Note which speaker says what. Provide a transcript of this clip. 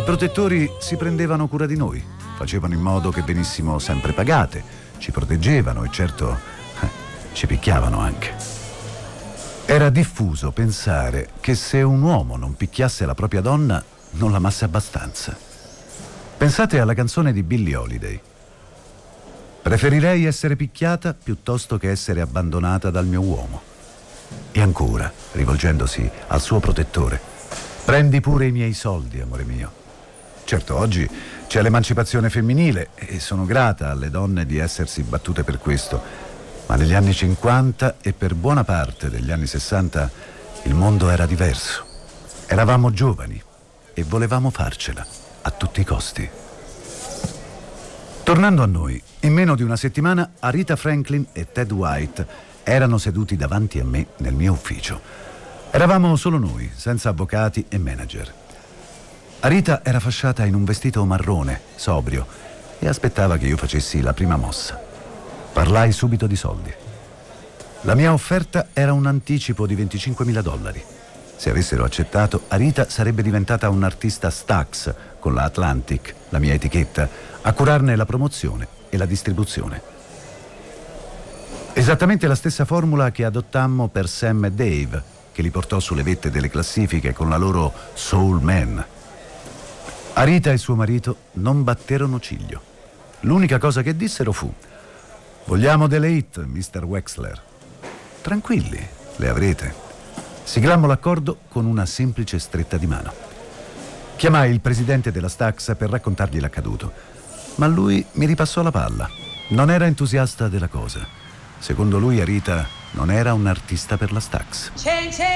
Speaker 1: I protettori si prendevano cura di noi, facevano in modo che venissimo sempre pagate, ci proteggevano e certo ci picchiavano anche. Era diffuso pensare che se un uomo non picchiasse la propria donna non l'amasse abbastanza. Pensate alla canzone di Billie Holiday. Preferirei essere picchiata piuttosto che essere abbandonata dal mio uomo. E ancora, rivolgendosi al suo protettore, prendi pure i miei soldi, amore mio. Certo, oggi c'è l'emancipazione femminile e sono grata alle donne di essersi battute per questo, ma negli anni 50 e per buona parte degli anni 60 il mondo era diverso. Eravamo giovani e volevamo farcela a tutti i costi. Tornando a noi, in meno di una settimana Aretha Franklin e Ted White erano seduti davanti a me nel mio ufficio. Eravamo solo noi, senza avvocati e manager. Aretha era fasciata in un vestito marrone, sobrio, e aspettava che io facessi la prima mossa. Parlai subito di soldi. La mia offerta era un anticipo di $25.000. Se avessero accettato, Aretha sarebbe diventata un'artista Stax con la Atlantic, la mia etichetta, a curarne la promozione e la distribuzione. Esattamente la stessa formula che adottammo per Sam e Dave, che li portò sulle vette delle classifiche con la loro Soul Man. Aretha e suo marito non batterono ciglio. L'unica cosa che dissero fu: vogliamo delle hit, Mr. Wexler. Tranquilli, le avrete. Siglammo l'accordo con una semplice stretta di mano. Chiamai il presidente della Stax per raccontargli l'accaduto, ma lui mi ripassò la palla. Non era entusiasta della cosa. Secondo lui Aretha non era un artista per la Stax.